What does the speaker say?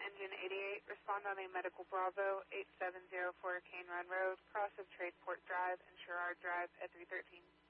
Engine 88, respond on a Medical Bravo 8704 Cane Run Road, cross of Tradeport Drive and Sherrard Drive at 313.